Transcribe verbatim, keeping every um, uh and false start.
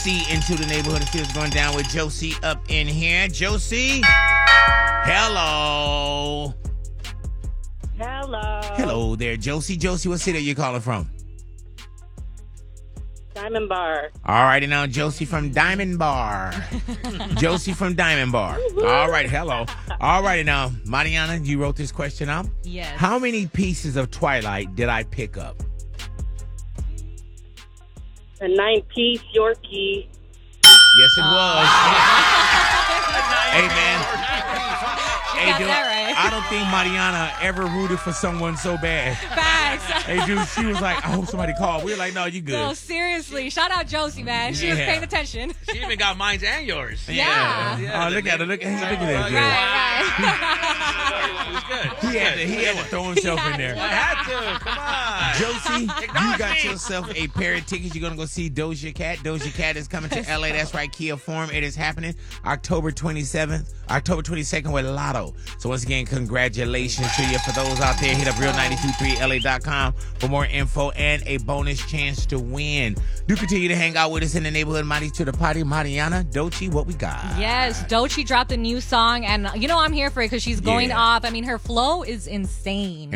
Josie into the neighborhood and see what's going down with Josie up in here. Josie, hello. Hello. Hello there, Josie. Josie, what city are you calling from? Diamond Bar. All righty now, Josie from Diamond Bar. Josie from Diamond Bar. All right, hello. All righty now, Mariana, you wrote this question up? Yes. How many pieces of Twilight did I pick up? A nine-piece Yorkie. Yes, it was. Hey, man. Hey, got dude, that right. I don't think Mariana ever rooted for someone so bad. Facts. Hey, dude, she was like, I hope somebody called. We were like, no, you good. No, seriously. Shout out Josie, man. She was Yeah. paying attention. She even got mine and yours. Yeah. Yeah, Oh, look at her. Look, hey, look at that. Right, right. It was good. He had to, he had to throw himself He in there. I had to. Come on. Josie, Acknowledge you got me. yourself a pair of tickets. You're going to go see Doja Cat. Doja Cat is coming to L A. That's right, Kia Forum. It is happening October twenty-seventh, October twenty-second with Lotto. So once again, congratulations to you. For those out there, hit up real nine two three L A dot com for more info and a bonus chance to win. Do continue to hang out with us in the neighborhood. Mighty to the party. Mariana, Dochi, what we got? Yes, Doechii dropped a new song, and you know I'm here for it because she's going Yeah. off. I mean, her flow is insane.